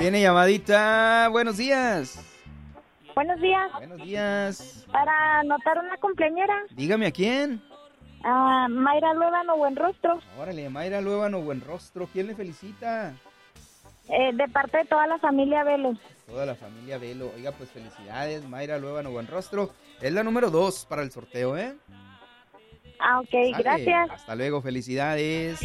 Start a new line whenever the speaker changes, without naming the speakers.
Tiene llamadita. Buenos días.
Buenos días.
Buenos días.
Para anotar una cumpleañera.
Dígame a quién.
Mayra Luébano Buenrostro.
Órale, Mayra Luébano Buenrostro. ¿Quién le felicita?
De parte de toda la familia Velo.
Toda la familia Velo. Oiga, pues felicidades, Mayra Luébano Buenrostro. Es la número 2 para el sorteo, ¿eh?
Ok,
Sale.
gracias.
Hasta luego, felicidades.